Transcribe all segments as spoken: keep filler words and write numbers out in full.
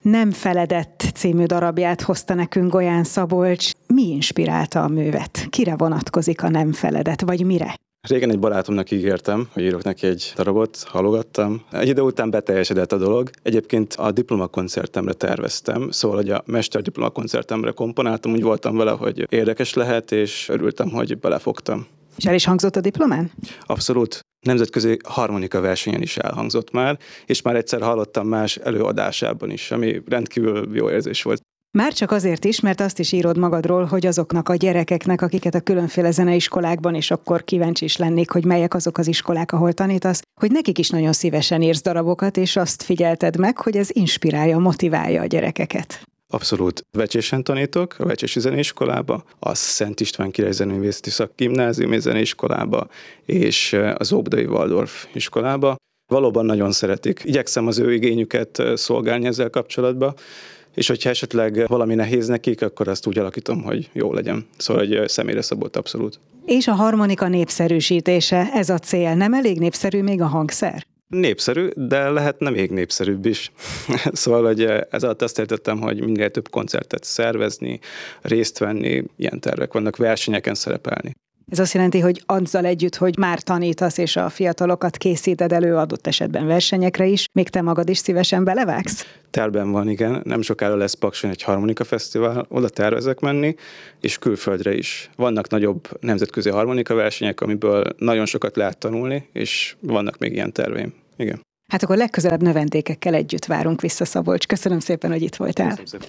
Nem feledett című darabját hozta nekünk Golyán Szabolcs. Mi inspirálta a művet? Kire vonatkozik a Nem feledett, vagy mire? Régen egy barátomnak ígértem, hogy írok neki egy darabot, halogattam. Egy idő után beteljesedett a dolog. Egyébként a diplomakoncertemre terveztem, szóval hogy a mesterdiplomakoncertemre komponáltam, úgy voltam vele, hogy érdekes lehet, és örültem, hogy belefogtam. És el is hangzott a diplomán? Abszolút. Nemzetközi harmonika versenyen is elhangzott már, és már egyszer hallottam más előadásában is, ami rendkívül jó érzés volt. Már csak azért is, mert azt is írod magadról, hogy azoknak a gyerekeknek, akiket a különféle zeneiskolákban, és akkor kíváncsi is lennék, hogy melyek azok az iskolák, ahol tanítasz, hogy nekik is nagyon szívesen írsz darabokat, és azt figyelted meg, hogy ez inspirálja, motiválja a gyerekeket. Abszolút. Vecsésen tanítok, a Vecsési Zeneiskolába, a Szent István Király Zeneművészeti Szakgimnáziumi Zeneiskolába, és az Óbudai Waldorf iskolába. Valóban nagyon szeretik. Igyekszem az ő igényüket szolgálni ezzel kapcsolatban, és hogyha esetleg valami nehéz nekik, akkor azt úgy alakítom, hogy jó legyen. Szóval, hogy személyre szabott abszolút. És a harmonika népszerűsítése, ez a cél. Nem elég népszerű még a hangszer? Népszerű, de lehetne még népszerűbb is. Szóval, hogy ez alatt azt értettem, hogy minél több koncertet szervezni, részt venni, ilyen tervek vannak, versenyeken szerepelni. Ez azt jelenti, hogy azzal együtt, hogy már tanítasz, és a fiatalokat készíted elő adott esetben versenyekre is, még te magad is szívesen belevágsz? Tervben van, igen. Nem sokára lesz Pakson egy harmonika fesztivál, oda tervezek menni, és külföldre is. Vannak nagyobb nemzetközi harmonika versenyek, amiből nagyon sokat lehet tanulni, és vannak még ilyen terveim. Igen. Hát akkor legközelebb növendékekkel együtt várunk vissza, Szabolcs. Köszönöm szépen, hogy itt voltál. Köszönöm szépen.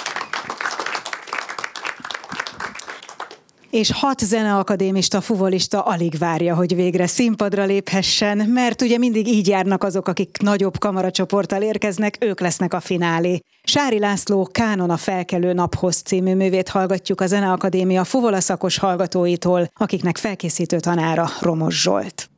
És hat zeneakadémista, fuvolista alig várja, hogy végre színpadra léphessen, mert ugye mindig így járnak azok, akik nagyobb kamaracsoporttal érkeznek, ők lesznek a finálé. Sári László Kánon a felkelő naphoz című művét hallgatjuk a Zeneakadémia fuvola szakos hallgatóitól, akiknek felkészítő tanára Romos Zsolt.